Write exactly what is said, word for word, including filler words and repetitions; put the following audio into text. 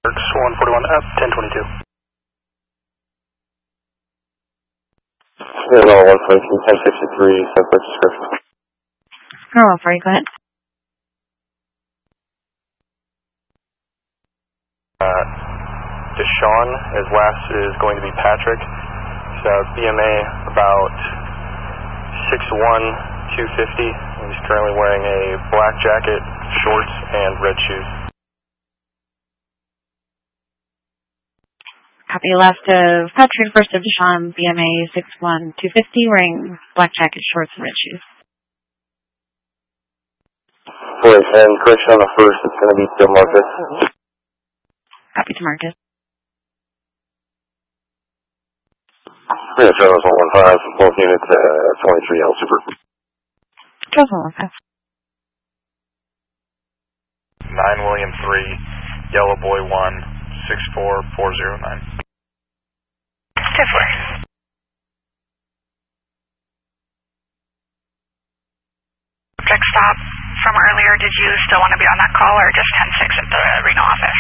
one forty-one F, ten twenty-two. Hello, one twenty-two, ten sixty-three, separate description. Oh, sorry, go ahead. Uh, Deshaun, his last is going to be Patrick. He's uh, B M A about six one, two fifty. He's currently wearing a black jacket, shorts, and red shoes. Copy last of Patrick, first of Deshaun, B M A six one, two fifty, wearing black jacket, shorts, and red shoes. Wait, and correction on the first, it's going to be to Marcus. Copy to Marcus. Yeah, Charles one one five, both units, uh, twenty-three L Super. Charles one one five. nine William three, Yellow Boy one, six four four zero nine. ten four. Subject stop from earlier, did you still want to be on that call or just ten six at the Reno office?